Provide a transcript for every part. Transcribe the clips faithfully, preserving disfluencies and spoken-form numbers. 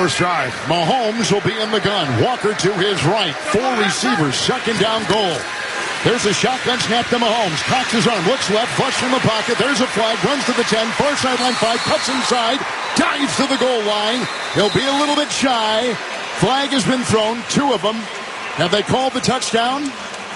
first drive. Mahomes will be in the gun. Walker to his right. Four receivers. Second down goal. There's a shotgun snap to Mahomes. Cocks his arm. Looks left. Flush from the pocket. There's a flag. Runs to the ten. Far sideline five. Cuts inside. Dives to the goal line. He'll be a little bit shy. Flag has been thrown. Two of them. Have they called the touchdown?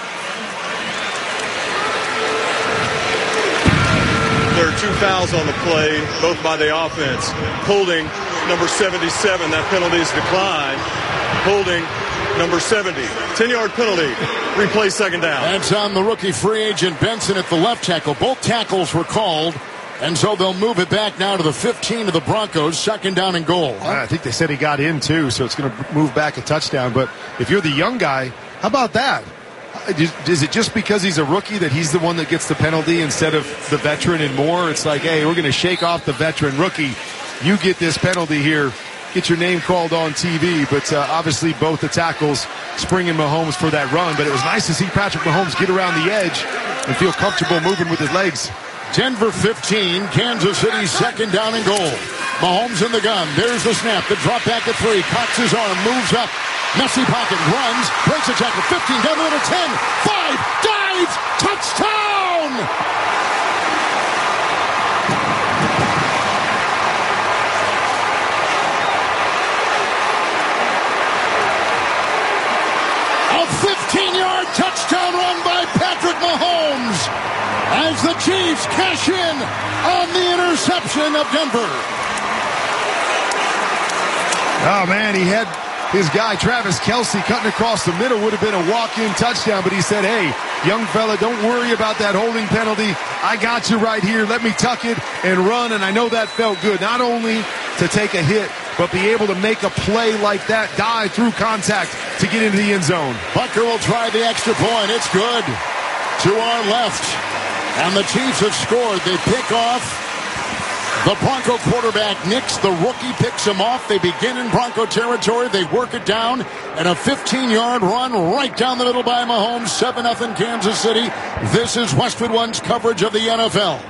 There are two fouls on the play, both by the offense. Holding number seventy-seven, that penalty is declined. Holding number seventy, ten-yard penalty. Replay second down. That's on the rookie free agent Benson at the left tackle. Both tackles were called, and so they'll move it back now to the fifteen of the Broncos, second down and goal. I think they said he got in, too, so it's going to move back a touchdown. But if you're the young guy, how about that? Is it just because he's a rookie that he's the one that gets the penalty instead of the veteran and more? It's like, hey, we're going to shake off the veteran rookie. You get this penalty here. Get your name called on T V. But uh, obviously both the tackles springing Mahomes for that run. But it was nice to see Patrick Mahomes get around the edge and feel comfortable moving with his legs. Denver fifteen, Kansas City second down and goal. Mahomes in the gun. There's the snap. The drop back at three. Cocks his arm. Moves up. Messy pocket. Runs. Breaks a tackle. fifteen. Down the middle. ten. five. Dives. Touchdown! A fifteen-yard touchdown run by Patrick Mahomes as the Chiefs cash in on the interception of Denver. Oh, man, he had his guy, Travis Kelce, cutting across the middle. Would have been a walk-in touchdown, but he said, hey, young fella, don't worry about that holding penalty. I got you right here. Let me tuck it and run, and I know that felt good. Not only to take a hit, but be able to make a play like that, dive through contact to get into the end zone. Butker will try the extra point. It's good. To our left. And the Chiefs have scored. They pick off the Bronco quarterback, Nix. The rookie picks him off. They begin in Bronco territory. They work it down. And a fifteen-yard run right down the middle by Mahomes. seven nothing Kansas City. This is Westwood One's coverage of the N F L.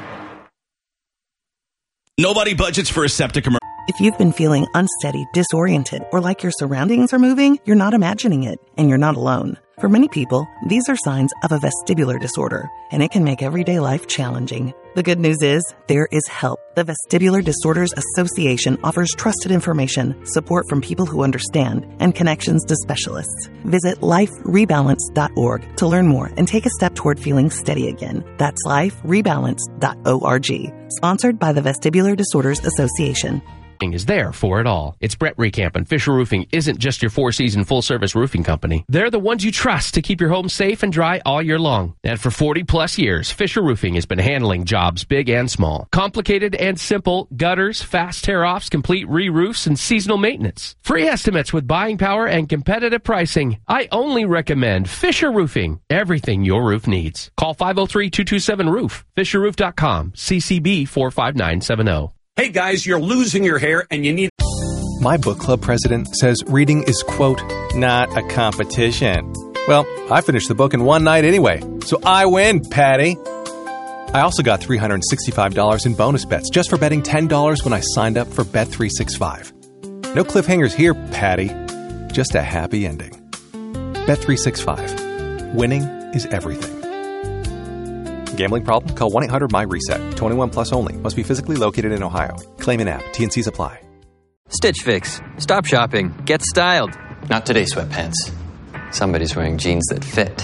Nobody budgets for a septic emergency. If you've been feeling unsteady, disoriented, or like your surroundings are moving, you're not imagining it, and you're not alone. For many people, these are signs of a vestibular disorder, and it can make everyday life challenging. The good news is, there is help. The Vestibular Disorders Association offers trusted information, support from people who understand, and connections to specialists. Visit life rebalance dot org to learn more and take a step toward feeling steady again. That's life rebalance dot org. Sponsored by the Vestibular Disorders Association. Is there for it all. It's Brett Recamp, and Fisher Roofing isn't just your four-season full-service roofing company. They're the ones you trust to keep your home safe and dry all year long. And for forty-plus years, Fisher Roofing has been handling jobs big and small. Complicated and simple, gutters, fast tear-offs, complete re-roofs, and seasonal maintenance. Free estimates with buying power and competitive pricing. I only recommend Fisher Roofing. Everything your roof needs. Call five oh three, two two seven, roof. fisher roof dot com. C C B four five nine seven zero. Hey guys, you're losing your hair and you need... My book club president says reading is, quote, not a competition. Well, I finished the book in one night anyway, so I win, Patty. I also got three hundred sixty-five dollars in bonus bets just for betting ten dollars when I signed up for Bet three sixty-five. No cliffhangers here, Patty. Just a happy ending. Bet three sixty-five. Winning is everything. Gambling problem? Call one eight hundred my reset. twenty-one plus only. Must be physically located in Ohio. Claim in app. T N Cs apply. Stitch Fix. Stop shopping. Get styled. Not today, sweatpants. Somebody's wearing jeans that fit.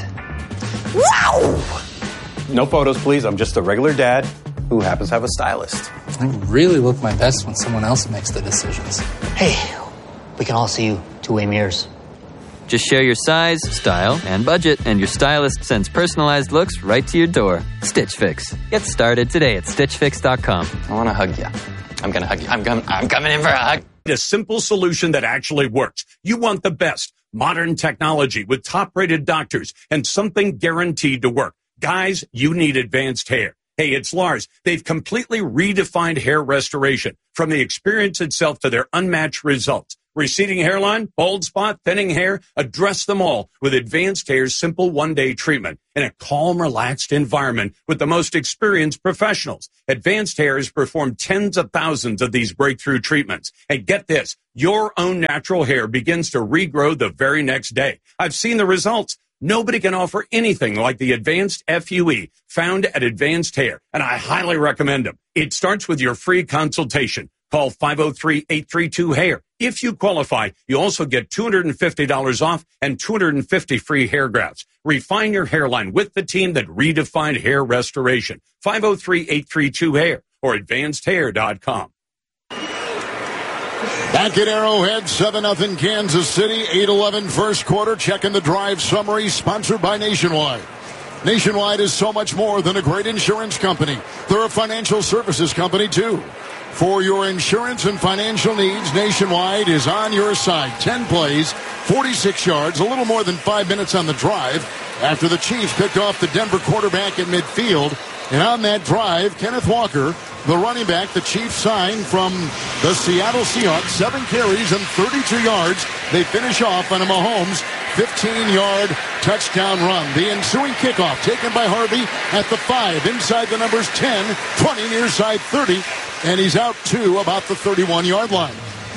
Wow! No photos, please. I'm just a regular dad who happens to have a stylist. I really look my best when someone else makes the decisions. Hey, we can all see you two-way mirrors. Just share your size, style, and budget, and your stylist sends personalized looks right to your door. Stitch Fix. Get started today at stitch fix dot com. I want to hug you. I'm going to hug you. I'm, com- I'm coming in for a hug. A simple solution that actually works. You want the best. Modern technology with top-rated doctors and something guaranteed to work. Guys, you need advanced hair. Hey, it's Lars. They've completely redefined hair restoration, from the experience itself to their unmatched results. Receding hairline, bald spot, thinning hair, address them all with Advanced Hair's simple one-day treatment in a calm, relaxed environment with the most experienced professionals. Advanced Hair has performed tens of thousands of these breakthrough treatments. And get this, your own natural hair begins to regrow the very next day. I've seen the results. Nobody can offer anything like the Advanced F U E found at Advanced Hair, and I highly recommend them. It starts with your free consultation. Call five oh three, eight three two, hair. If you qualify, you also get two hundred fifty dollars off and two hundred fifty free hair grafts. Refine your hairline with the team that redefined hair restoration. five oh three, eight three two, hair or advanced hair dot com. Back at Arrowhead, seven nothing Kansas City, eight eleven first quarter. Checking the drive summary, sponsored by Nationwide. Nationwide is so much more than a great insurance company. They're a financial services company, too. For your insurance and financial needs, Nationwide is on your side. ten plays, forty-six yards, a little more than five minutes on the drive after the Chiefs picked off the Denver quarterback at midfield. And on that drive, Kenneth Walker, the running back the Chiefs signed from the Seattle Seahawks, seven carries and thirty-two yards. They finish off on a Mahomes fifteen-yard touchdown run. The ensuing kickoff taken by Harvey at the five, inside the numbers ten, twenty, near side thirty, and he's out to about the thirty-one-yard line.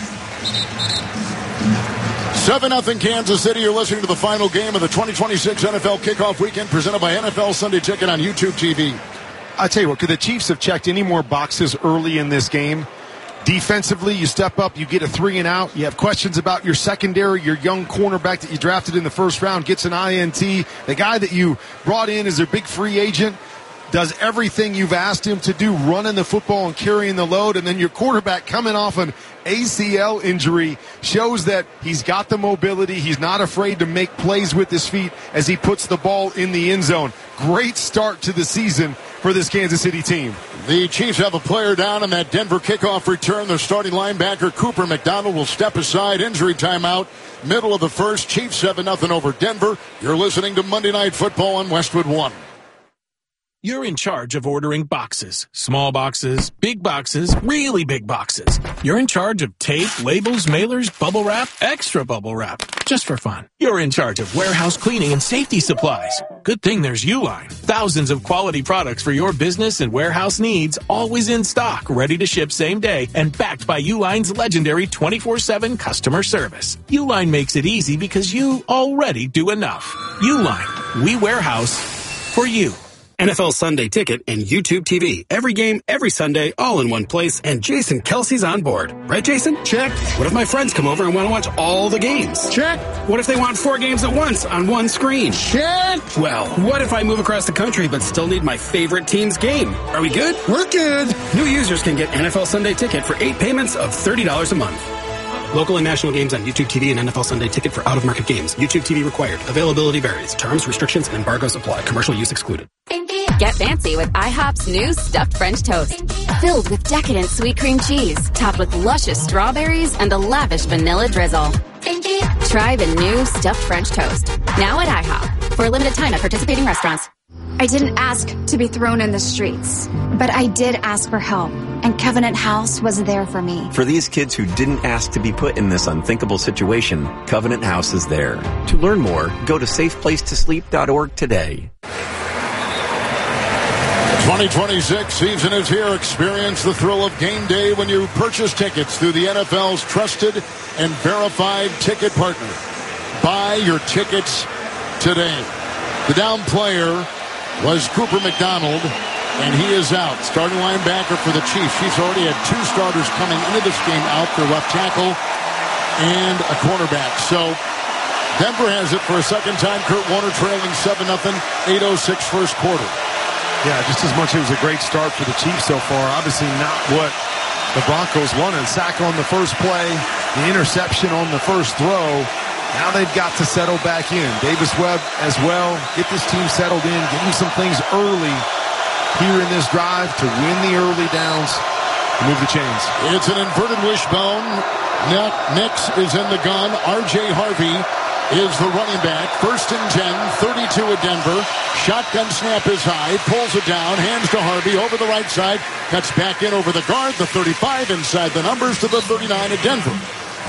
seven nothing Kansas City. You're listening to the final game of the twenty twenty-six N F L Kickoff Weekend, presented by N F L Sunday Ticket on YouTube T V. I tell you what, could the Chiefs have checked any more boxes early in this game? Defensively, you step up, you get a three and out. You have questions about your secondary, your young cornerback that you drafted in the first round gets an I N T. The guy that you brought in as their big free agent does everything you've asked him to do, running the football and carrying the load. And then your quarterback, coming off an A C L injury, shows that he's got the mobility. He's not afraid to make plays with his feet as he puts the ball in the end zone. Great start to the season for this Kansas City team. The Chiefs have a player down in that Denver kickoff return. Their starting linebacker, Cooper McDonald, will step aside. Injury timeout. Middle of the first. Chiefs seven nothing over Denver. You're listening to Monday Night Football on Westwood One. You're in charge of ordering boxes. Small boxes, big boxes, really big boxes. You're in charge of tape, labels, mailers, bubble wrap, extra bubble wrap. Just for fun. You're in charge of warehouse cleaning and safety supplies. Good thing there's Uline. Thousands of quality products for your business and warehouse needs, always in stock, ready to ship same day, and backed by Uline's legendary twenty-four seven customer service. Uline makes it easy because you already do enough. Uline. We warehouse for you. N F L Sunday Ticket and YouTube T V. Every game, every Sunday, all in one place, and Jason Kelsey's on board. Right, Jason? Check. What if my friends come over and want to watch all the games? Check. What if they want four games at once on one screen? Check. Well, what if I move across the country but still need my favorite team's game? Are we good? We're good. New users can get N F L Sunday Ticket for eight payments of thirty dollars a month. Local and national games on YouTube T V and N F L Sunday Ticket for out-of-market games. YouTube T V required. Availability varies. Terms, restrictions, and embargoes apply. Commercial use excluded. Get fancy with IHOP's new stuffed French toast. Filled with decadent sweet cream cheese, topped with luscious strawberries and a lavish vanilla drizzle. Try the new stuffed French toast. Now at IHOP. For a limited time at participating restaurants. I didn't ask to be thrown in the streets, but I did ask for help, and Covenant House was there for me. For these kids who didn't ask to be put in this unthinkable situation, Covenant House is there. To learn more, go to safe place to sleep dot org today. twenty twenty-six season is here. Experience the thrill of game day when you purchase tickets through the N F L's trusted and verified ticket partner. Buy your tickets today. The down player was Cooper McDonald, and he is out. Starting linebacker for the Chiefs. Chiefs already had two starters coming into this game out, their left tackle and a cornerback. So Denver has it for a second time. Kurt Warner trailing seven nothing, eight oh six first quarter. Yeah, just as much it was a great start for the Chiefs so far. Obviously not what the Broncos wanted. Sack on the first play, the interception on the first throw. Now they've got to settle back in. Davis Webb as well. Get this team settled in. Give them some things early here in this drive to win the early downs, to move the chains. It's an inverted wishbone. Nix is in the gun. R J Harvey is the running back. First and ten, thirty-two at Denver. Shotgun snap is high. Pulls it down. Hands to Harvey over the right side. Cuts back in over the guard. The thirty-five inside the numbers to the thirty-nine at Denver.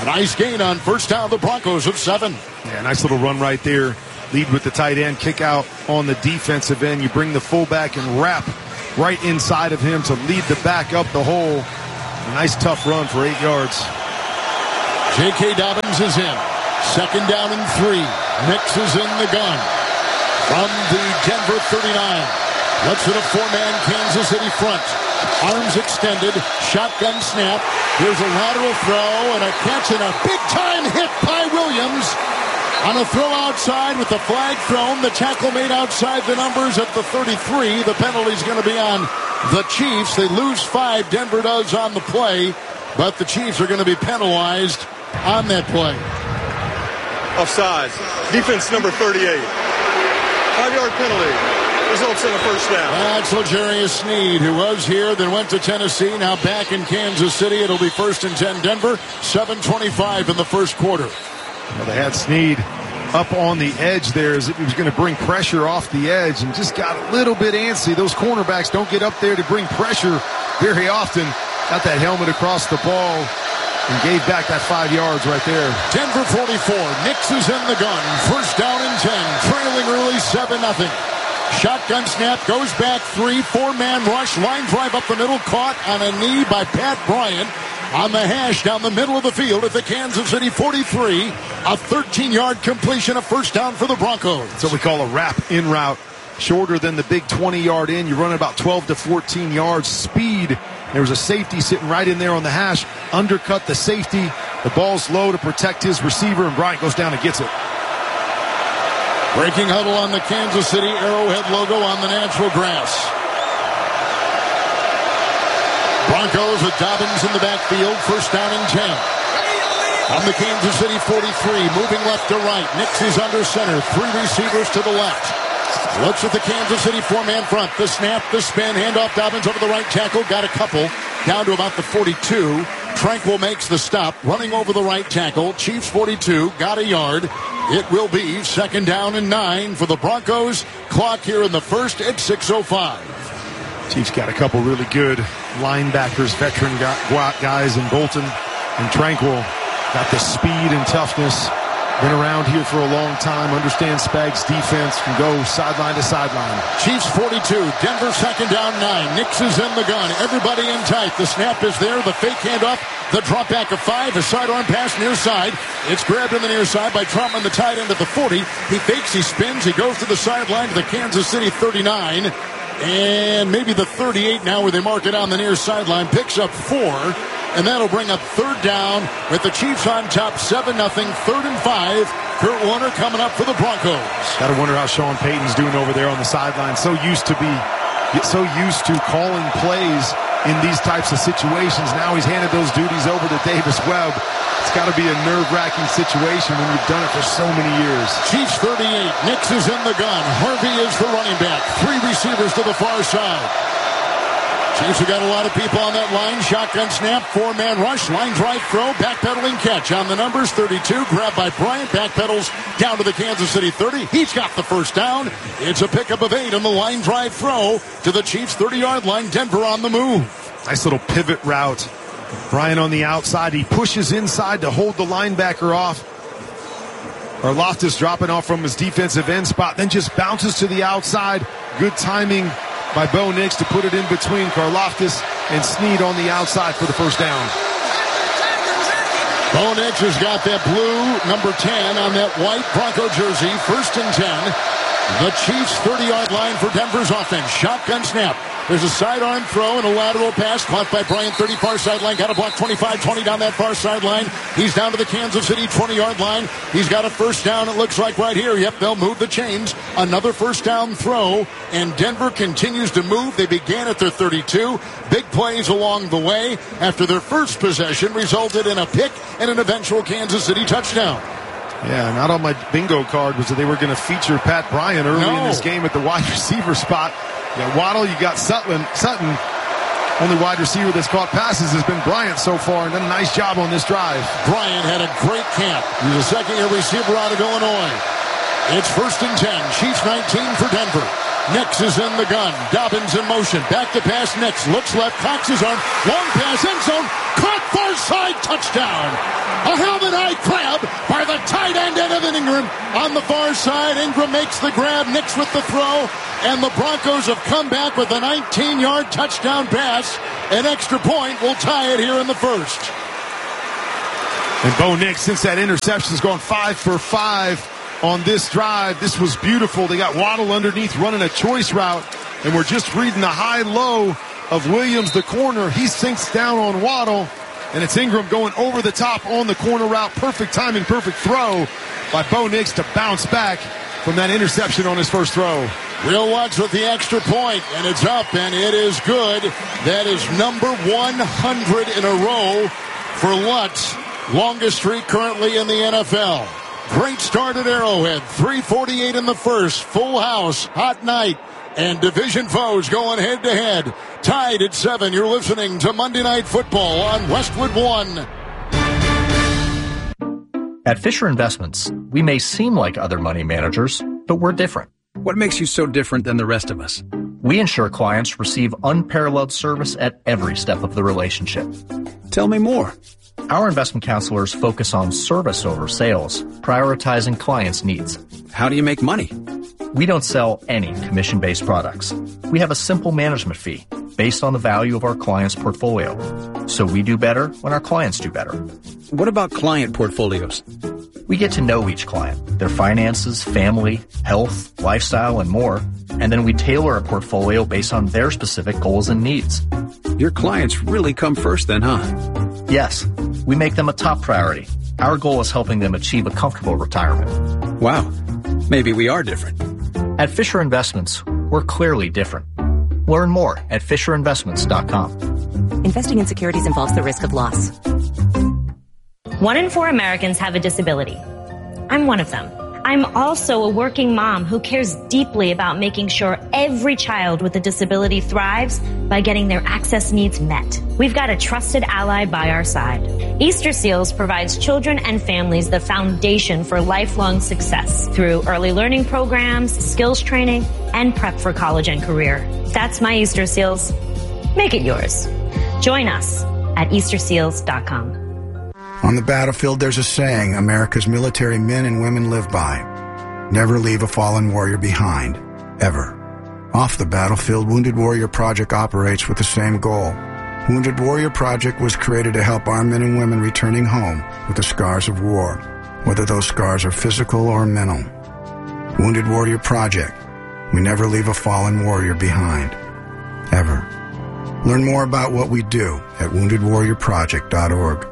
A nice gain on first down, the Broncos of seven. Yeah, nice little run right there. Lead with the tight end, kick out on the defensive end. You bring the fullback and wrap right inside of him to lead the back up the hole. A nice tough run for eight yards. J K. Dobbins is in. Second down and three. Nix is in the gun. From the Denver thirty-nine. Looks at a four-man Kansas City front. Arms extended. Shotgun snap. Here's a lateral throw and a catch and a big-time hit by Williams. On a throw outside with the flag thrown. The tackle made outside the numbers at the thirty-three. The penalty's going to be on the Chiefs. They lose five. Denver does on the play. But the Chiefs are going to be penalized on that play. Offside. Defense number thirty-eight. Five-yard penalty. Results in a first down. That's L'Jarius Sneed, who was here, then went to Tennessee, now back in Kansas City. It'll be first and ten Denver. seven twenty-five in the first quarter. Well, they had Sneed up on the edge there as if he was going to bring pressure off the edge and just got a little bit antsy. Those cornerbacks don't get up there to bring pressure very often. Got that helmet across the ball and gave back that five yards right there. Denver forty-four. Nix is in the gun. First down and ten. Trailing early seven nothing. Shotgun snap, goes back three, four-man rush, line drive up the middle, caught on a knee by Pat Bryant on the hash down the middle of the field at the Kansas City forty-three. A thirteen-yard completion, a first down for the Broncos. That's what we call a wrap in route. Shorter than the big twenty-yard in. You run about twelve to fourteen yards. Speed. There was a safety sitting right in there on the hash. Undercut the safety. The ball's low to protect his receiver, and Bryant goes down and gets it. Breaking huddle on the Kansas City Arrowhead logo on the natural grass. Broncos with Dobbins in the backfield. First down and ten. On the Kansas City forty-three, moving left to right. Nix is under center. Three receivers to the left. Looks at the Kansas City four-man front. The snap, the spin, handoff Dobbins over the right tackle. Got a couple down to about the forty-two. Tranquil makes the stop, running over the right tackle. Chiefs forty-two, got a yard. It will be second down and nine for the Broncos. Clock here in the first at six oh five. Chiefs got a couple really good linebackers, veteran guys in Bolton and Tranquil. Got the speed and toughness. Been around here for a long time. Understands Spags' defense. Can go sideline to sideline. Chiefs forty-two. Denver second down nine. Nix is in the gun. Everybody in tight. The snap is there. The fake handoff. The drop back of five. A sidearm pass near side. It's grabbed in the near side by Troutman, the tight end at the forty. He fakes. He spins. He goes to the sideline to the Kansas City thirty-nine. And maybe the thirty-eight now where they mark it on the near sideline. Picks up four. And that'll bring up third down with the Chiefs on top, seven nothing, third and five. Kurt Warner coming up for the Broncos. Gotta wonder how Sean Payton's doing over there on the sideline. So used to be, so used to calling plays in these types of situations. Now he's handed those duties over to Davis Webb. It's got to be a nerve-wracking situation when you've done it for so many years. Chiefs thirty-eight. Nix is in the gun. Harvey is the running back. Three receivers to the far side. Chiefs have got a lot of people on that line. Shotgun snap, four-man rush, line drive throw, backpedaling catch on the numbers. thirty-two, grabbed by Bryant, backpedals down to the Kansas City thirty. He's got the first down. It's a pickup of eight on the line drive throw to the Chiefs thirty-yard line. Denver on the move. Nice little pivot route. Bryant on the outside. He pushes inside to hold the linebacker off. Karlaftis dropping off from his defensive end spot, then just bounces to the outside. Good timing by Bo Nix to put it in between Karlaftis and Sneed on the outside for the first down. Bo Nix has got that blue number ten on that white Bronco jersey. First and ten. The Chiefs thirty-yard line for Denver's offense. Shotgun snap. There's a sidearm throw and a lateral pass caught by Bryant, thirty far sideline. Got a block twenty-five twenty down that far sideline. He's down to the Kansas City twenty-yard line. He's got a first down, it looks like, right here. Yep, they'll move the chains. Another first down throw, and Denver continues to move. They began at their thirty-two. Big plays along the way after their first possession resulted in a pick and an eventual Kansas City touchdown. Yeah, not on my bingo card was that they were going to feature Pat Bryant early no. in this game at the wide receiver spot. You got Waddle, you got Sutton. Sutton, only wide receiver that's caught passes has been Bryant so far, and done a nice job on this drive. Bryant had a great camp. He's a second-year receiver out of Illinois. It's first and ten. Chiefs nineteen for Denver. Nix is in the gun. Dobbins in motion. Back to pass. Nix looks left. Cocks his arm. Long pass. End zone. Caught far side. Touchdown. A helmet high grab by the tight end Evan Ingram. On the far side, Ingram makes the grab. Nix with the throw. And the Broncos have come back with a nineteen-yard touchdown pass. An extra point will tie it here in the first. And Bo Nix, since that interception, has gone five for five on this drive. This was beautiful. They got Waddle underneath running a choice route, and we're just reading the high-low of Williams, the corner. He sinks down on Waddle, and it's Ingram going over the top on the corner route. Perfect timing, perfect throw by Bo Nix to bounce back from that interception on his first throw. Will Lutz with the extra point, and it's up, and it is good. That is number one hundred in a row for Lutz. Longest streak currently in the N F L. Great start at Arrowhead. three forty-eight in the first. Full house. Hot night. And division foes going head-to-head. Tied at seven. You're listening to Monday Night Football on Westwood One. At Fisher Investments, we may seem like other money managers, but we're different. What makes you so different than the rest of us? We ensure clients receive unparalleled service at every step of the relationship. Tell me more. Our investment counselors focus on service over sales, prioritizing clients' needs. How do you make money? We don't sell any commission-based products. We have a simple management fee based on the value of our client's portfolio. So we do better when our clients do better. What about client portfolios? We get to know each client, their finances, family, health, lifestyle, and more, and then we tailor a portfolio based on their specific goals and needs. Your clients really come first then, huh? Yes, we make them a top priority. Our goal is helping them achieve a comfortable retirement. Wow, maybe we are different. At Fisher Investments, we're clearly different. Learn more at fisher investments dot com. Investing in securities involves the risk of loss. One in four Americans have a disability. I'm one of them. I'm also a working mom who cares deeply about making sure every child with a disability thrives by getting their access needs met. We've got a trusted ally by our side. Easter Seals provides children and families the foundation for lifelong success through early learning programs, skills training, and prep for college and career. That's my Easter Seals. Make it yours. Join us at easter seals dot com. On the battlefield, there's a saying America's military men and women live by. Never leave a fallen warrior behind, ever. Off the battlefield, Wounded Warrior Project operates with the same goal. Wounded Warrior Project was created to help our men and women returning home with the scars of war, whether those scars are physical or mental. Wounded Warrior Project. We never leave a fallen warrior behind, ever. Learn more about what we do at wounded warrior project dot org.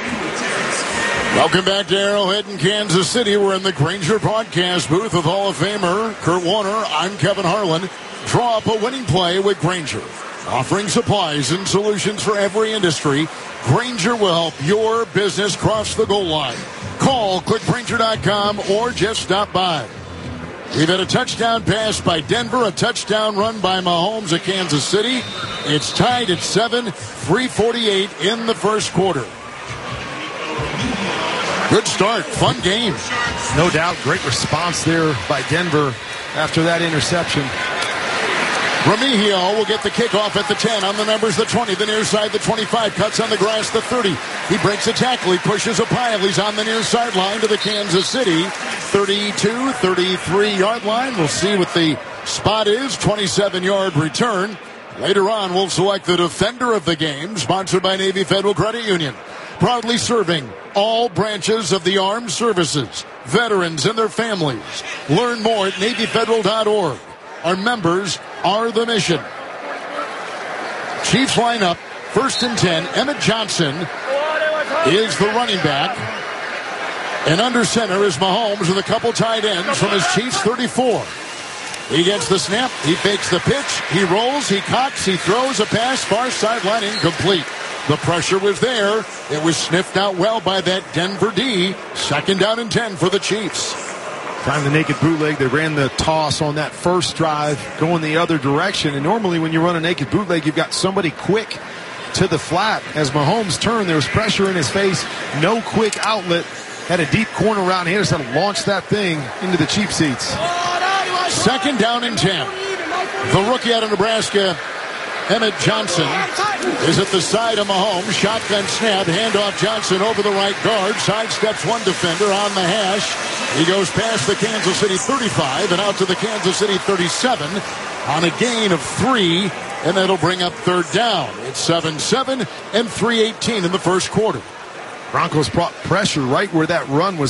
Welcome back to Arrowhead in Kansas City. We're in the Grainger broadcast booth with Hall of Famer Kurt Warner. I'm Kevin Harlan. Draw up a winning play with Grainger. Offering supplies and solutions for every industry, Grainger will help your business cross the goal line. Call click grainger dot com or just stop by. We've had a touchdown pass by Denver, a touchdown run by Mahomes at Kansas City. It's tied at seven, three forty-eight in the first quarter. Good start. Fun game. No doubt. Great response there by Denver after that interception. Remigio will get the kickoff at the ten. On the numbers, the twenty, the near side, the twenty-five. Cuts on the grass, the thirty. He breaks a tackle. He pushes a pile. He's on the near sideline to the Kansas City thirty-two, thirty-three yard line. We'll see what the spot is. twenty-seven yard return. Later on, we'll select the defender of the game, sponsored by Navy Federal Credit Union. Proudly serving all branches of the armed services, veterans and their families. Learn more at navy federal dot org. Our members are the mission. Chiefs lineup, first and ten. Emmett Johnson is the running back. And under center is Mahomes with a couple tight ends from his Chiefs thirty-four. He gets the snap. He fakes the pitch. He rolls. He cocks. He throws a pass. Far sideline incomplete. The pressure was there. It was sniffed out well by that Denver D. Second down and ten for the Chiefs. Trying the naked bootleg. They ran the toss on that first drive going the other direction. And normally when you run a naked bootleg, you've got somebody quick to the flat. As Mahomes turned, there was pressure in his face. No quick outlet. Had a deep corner route. And he just had to launch that thing into the cheap seats. Second down and ten. The rookie out of Nebraska, Emmett Johnson, is at the side of Mahomes. Shotgun snap, handoff Johnson over the right guard. Sidesteps one defender on the hash. He goes past the Kansas City thirty-five and out to the Kansas City thirty-seven on a gain of three, and that'll bring up third down. It's seven seven and three eighteen in the first quarter. Broncos brought pressure right where that run was